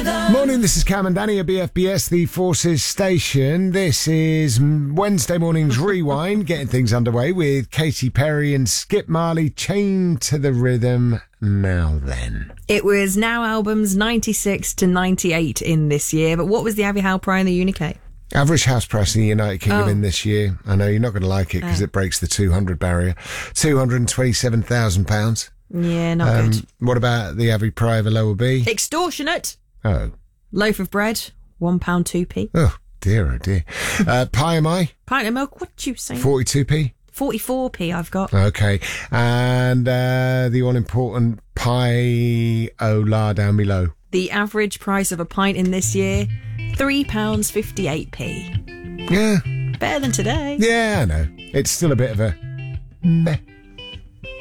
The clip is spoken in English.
Morning, this is Cam and Danny at BFBS, the Forces Station. This is Wednesday morning's Rewind, getting things underway with Katy Perry and Skip Marley, Chained to the Rhythm. Now then. It was Now albums 96 to 98 in this year, but what was the average house price in the UK? Average house price in the United Kingdom in this year. I know you're not going to like it because it breaks the 200 barrier. £227,000. Yeah, not good. What about the average price of a lower B? Extortionate. Oh. Loaf of bread, £1 2p. Oh, dear, oh dear. Pie am I? Pint of milk, what you saying? 42p. 44p I've got. Okay. And the all-important pie au la down below. The average price of a pint in this year, £3.58p. Yeah. Better than today. Yeah, I know. It's still a bit of a meh.